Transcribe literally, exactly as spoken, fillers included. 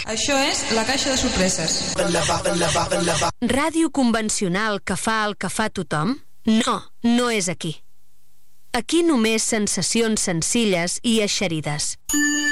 Això és La Caixa de Sorpreses. Ràdio convencional que fa el que fa tothom? No, no és aquí. Aquí només sensacions senzilles i eixerides.